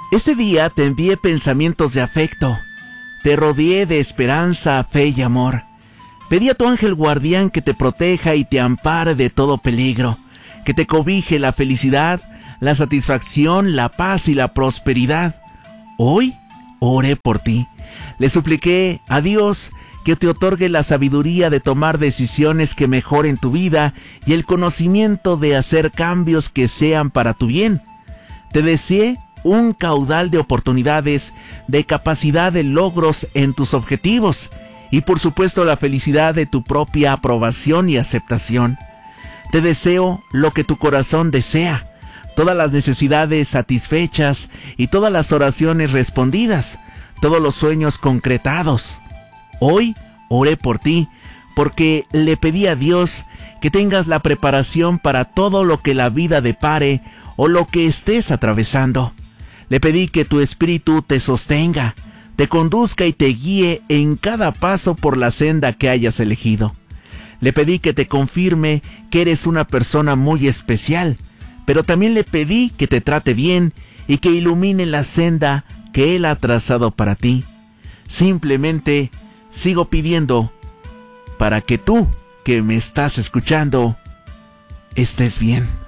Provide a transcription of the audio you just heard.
Ese día te envié pensamientos de afecto, te rodeé de esperanza, fe y amor. Pedí a tu ángel guardián que te proteja y te ampare de todo peligro, que te cobije la felicidad, la satisfacción, la paz y la prosperidad. Hoy oré por ti. Le supliqué a Dios que te otorgue la sabiduría de tomar decisiones que mejoren tu vida y el conocimiento de hacer cambios que sean para tu bien. Te deseé un caudal de oportunidades, de capacidad de logros en tus objetivos y por supuesto la felicidad de tu propia aprobación y aceptación. Te deseo lo que tu corazón desea, todas las necesidades satisfechas y todas las oraciones respondidas, todos los sueños concretados. Hoy oré por ti porque le pedí a Dios que tengas la preparación para todo lo que la vida depare o lo que estés atravesando. Le pedí que tu espíritu te sostenga, te conduzca y te guíe en cada paso por la senda que hayas elegido. Le pedí que te confirme que eres una persona muy especial, pero también le pedí que te trate bien y que ilumine la senda que Él ha trazado para ti. Simplemente sigo pidiendo para que tú, que me estás escuchando, estés bien.